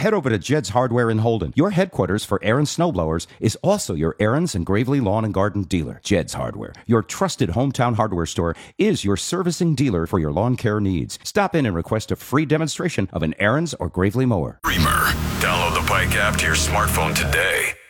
head over to Jed's Hardware in Holden. Your headquarters for Aaron's snowblowers is also your Aaron's and Gravely Lawn and Garden dealer. Jed's Hardware, your trusted hometown hardware store, is your servicing dealer for your lawn care needs. Stop in and request a free demonstration of an Aaron's or Gravely mower. Download the Bike app to your smartphone today.